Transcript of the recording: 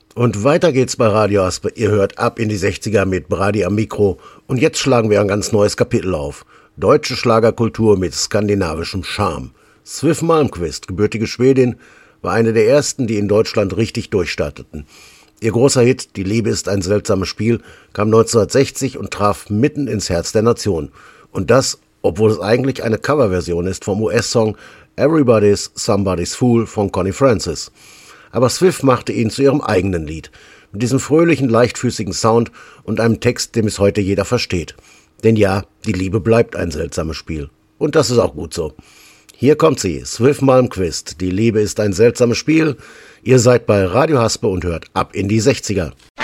Und weiter geht's bei Radio Aspe. Ihr hört ab in die 60er mit Brady am Mikro. Und jetzt schlagen wir ein ganz neues Kapitel auf. Deutsche Schlagerkultur mit skandinavischem Charme. Swiff Malmkvist, gebürtige Schwedin, war eine der ersten, die in Deutschland richtig durchstarteten. Ihr großer Hit »Die Liebe ist ein seltsames Spiel« kam 1960 und traf mitten ins Herz der Nation. Und das, obwohl es eigentlich eine Coverversion ist vom US-Song »Everybody's Somebody's Fool« von Connie Francis. Aber Swiff machte ihn zu ihrem eigenen Lied, mit diesem fröhlichen, leichtfüßigen Sound und einem Text, den bis heute jeder versteht. Denn ja, die Liebe bleibt ein seltsames Spiel. Und das ist auch gut so. Hier kommt sie, Swiff Malmkvist. Die Liebe ist ein seltsames Spiel. Ihr seid bei Radio Haspe und hört ab in die 60er.